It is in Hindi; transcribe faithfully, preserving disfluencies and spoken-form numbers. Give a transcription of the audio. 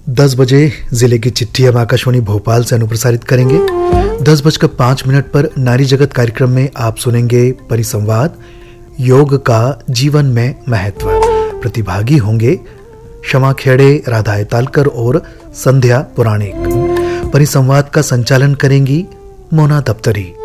दस बजे जिले की चिट्ठी हम आकाशवाणी भोपाल से अनुप्रसारित करेंगे। दस बजकर पांच मिनट पर नारी जगत कार्यक्रम में आप सुनेंगे परिसंवाद योग का जीवन में महत्व। प्रतिभागी होंगे क्षमा खेड़े, राधा तालकर और संध्या पुराणिक। परिसंवाद का संचालन करेंगी मोना दफ्तरी।